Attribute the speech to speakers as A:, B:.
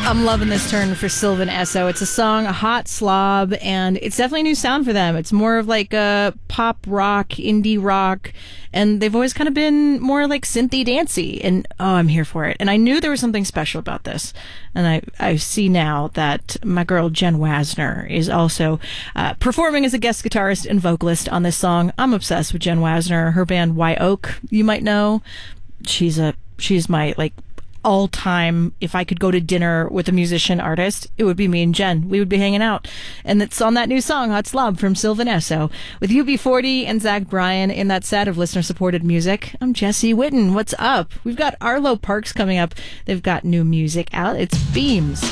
A: I'm loving this turn for Sylvan Esso. It's a song, a hot slob, and it's definitely a new sound for them. It's more of like a pop rock, indie rock, and they've always kind of been more like synthy dancey, and I'm here for it. And I knew there was something special about this, and I see now that my girl Jen Wasner is also performing as a guest guitarist and vocalist on this song. I'm obsessed with Jen Wasner. Her band Wye Oak, you might know. She's my like all-time, if I could go to dinner with a musician artist, it would be me and Jen. We would be hanging out. And it's on that new song, Hot Slob, from Sylvan Esso. With UB40 and Zach Bryan in that set of listener-supported music, I'm Jesse Witten. What's up? We've got Arlo Parks coming up. They've got new music out. It's Beams.